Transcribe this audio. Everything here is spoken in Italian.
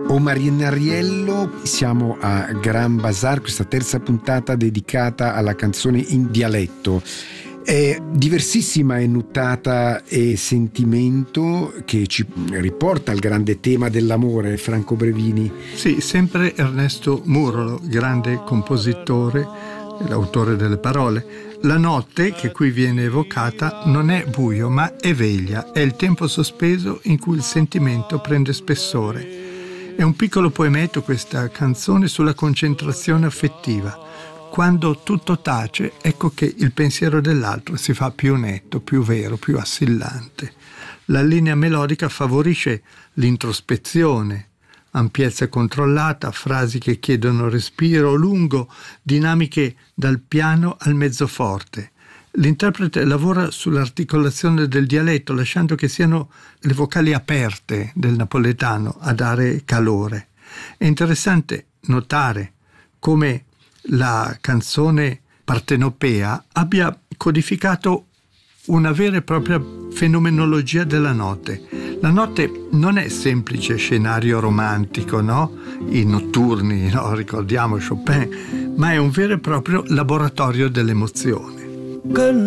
Marinariello, siamo a Gran Bazar, questa terza puntata dedicata alla canzone in dialetto. È diversissima enutata e sentimento che ci riporta al grande tema dell'amore, Franco Brevini. Sì, sempre Ernesto Murolo, grande compositore, l'autore delle parole. La notte che qui viene evocata non è buio, ma è veglia, è il tempo sospeso in cui il sentimento prende spessore. È un piccolo poemetto questa canzone sulla concentrazione affettiva. Quando tutto tace, ecco che il pensiero dell'altro si fa più netto, più vero, più assillante. La linea melodica favorisce l'introspezione, ampiezza controllata, frasi che chiedono respiro lungo, dinamiche dal piano al mezzoforte. L'interprete lavora sull'articolazione del dialetto, lasciando che siano le vocali aperte del napoletano a dare calore. È interessante notare come la canzone partenopea abbia codificato una vera e propria fenomenologia della notte. La notte non è semplice scenario romantico, no? I notturni, no? Ricordiamo Chopin, ma è un vero e proprio laboratorio dell'emozione.